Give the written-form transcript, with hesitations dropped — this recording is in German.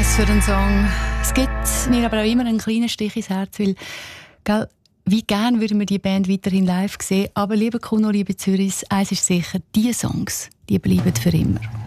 Was für ein Song. Es gibt mir aber auch immer einen kleinen Stich ins Herz, weil, gell, wie gerne würden wir die Band weiterhin live sehen. Aber liebe Kuno, liebe Zürich, eins ist sicher, diese Songs, die bleiben für immer.